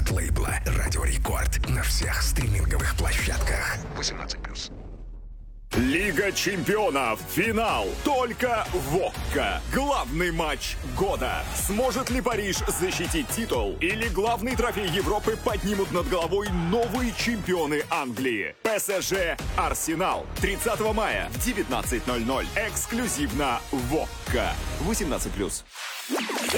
от лейбла «Радио Рекорд» на всех стриминговых площадках. 18+. Лига чемпионов. Финал. Только в ОККО. Главный матч года. Сможет ли Париж защитить титул? Или главный трофей Европы поднимут над головой новые чемпионы Англии? ПСЖ Арсенал. 30 мая в 19:00. Эксклюзивно в ОККО. 18+.